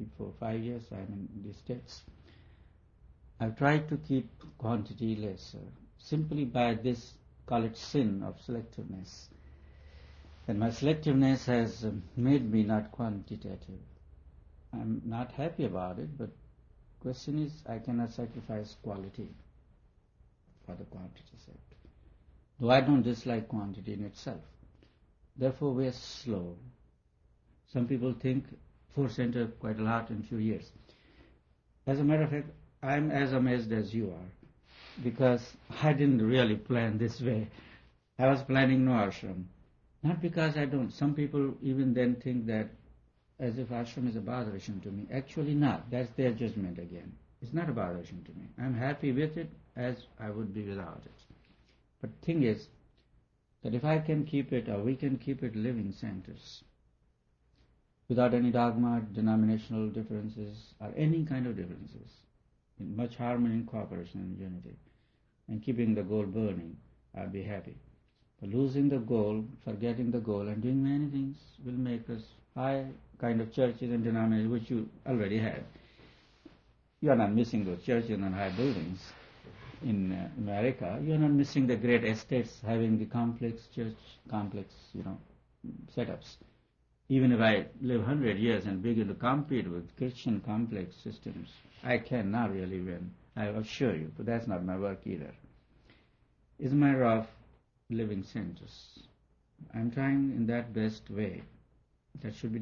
3, 4, 5 years I'm in the States. I've tried to keep quantity lesser, simply by this, call it sin of selectiveness. And my selectiveness has made me not quantitative. I'm not happy about it, but question is, I cannot sacrifice quality for the quantity's sake. Though I don't dislike quantity in itself. Therefore, we are slow. Some people think 4 center quite a lot in few years. As a matter of fact, I'm as amazed as you are, because I didn't really plan this way. I was planning no ashram. Not because I don't. Some people even then think that as if ashram is a botheration to me. Actually not. That's their judgment again. It's not a botheration to me. I'm happy with it as I would be without it. But the thing is that if I can keep it, or we can keep it living centers, without any dogma, denominational differences, or any kind of differences, in much harmony and cooperation and unity, and keeping the goal burning, I'll be happy. But losing the goal, forgetting the goal, and doing many things will make us high kind of churches and denominations, which you already had. You are not missing those churches and high buildings in America. You are not missing the great estates having the complex church, complex, setups. Even if I live 100 years and begin to compete with Christian complex systems, I cannot really win, I assure you, but that's not my work either. It's a matter of living centers. I'm trying in that best way. That should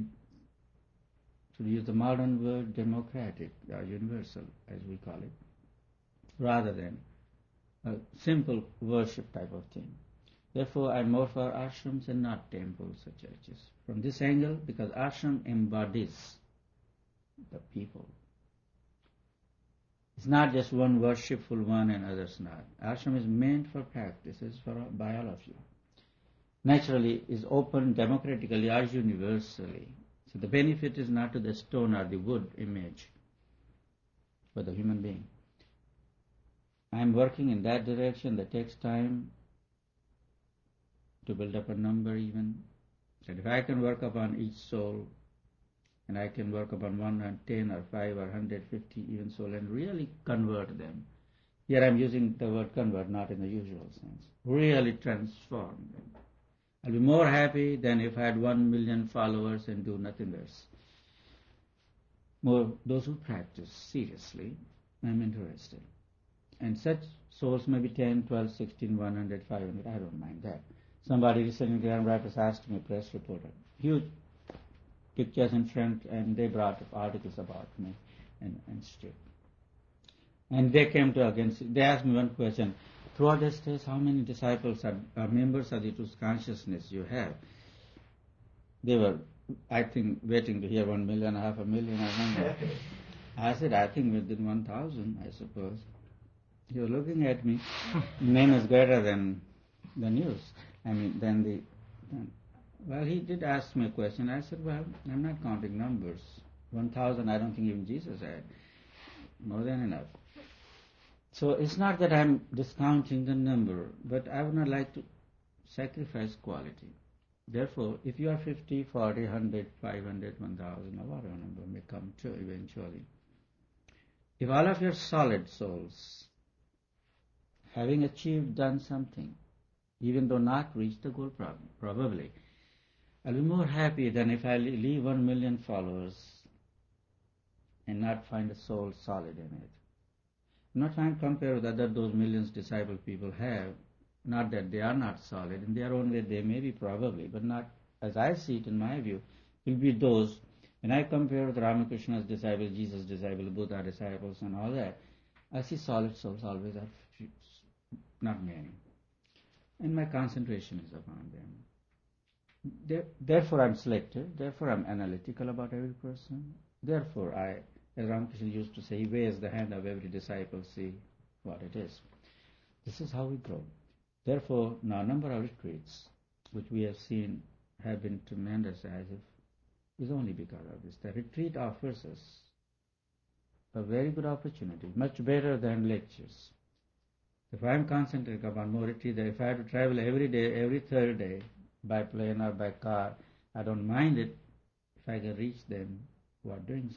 use the modern word democratic or universal, as we call it, rather than a simple worship type of thing. Therefore, I'm more for ashrams and not temples or churches. From this angle, because ashram embodies the people. It's not just one worshipful one and others not. Ashram is meant for practices by all of you. Naturally, is open democratically or universally. So the benefit is not to the stone or the wood image, but the human being. I'm working in that direction. That takes time to build up a number even. That if I can work upon each soul, and I can work upon 110 or 5 or 150 even soul and really convert them. Here I'm using the word convert, not in the usual sense. Really transform them. I'll be more happy than if I had 1 million followers and do nothing else. More those who practice seriously, I'm interested. And such souls may be 10, 12, 16, 100, 500, I don't mind that. Somebody recently, Grand Rapids, asked me, a press reporter, huge pictures in front, and they brought articles about me and strip. And they came to against, they asked me one question, throughout the days, how many disciples are members of the truth consciousness you have? They were, I think, waiting to hear 1 million, 500,000, I don't know. I said, I think within 1,000, I suppose. He was looking at me, name is greater than the news. Well, he did ask me a question. I said, well, I'm not counting numbers. 1,000, I don't think even Jesus had. More than enough. So it's not that I'm discounting the number, but I would not like to sacrifice quality. Therefore, if you are 50, 40, 100, 500, 1,000, or whatever number may come true eventually, if all of your solid souls, having achieved, done something, even though not reached the goal probably, I'll be more happy than if I leave 1 million followers and not find a soul solid in it. I'm not trying to compare with those millions disciple people have. Not that they are not solid. In their own way they may be probably, but not, as I see it in my view, will be those, when I compare with Ramakrishna's disciples, Jesus' disciples, Buddha disciples and all that, I see solid souls always are few, not many. And my concentration is upon them. Therefore I'm selective, therefore I'm analytical about every person. Therefore as Ramakrishna used to say, he weighs the hand of every disciple, see what it is. This is how we grow. Therefore, now a number of retreats, which we have seen have been tremendous as if is only because of this. The retreat offers us a very good opportunity, much better than lectures. If I'm concentrating upon more retreat, if I have to travel every day, every third day, by plane or by car, I don't mind it if I can reach them who are doing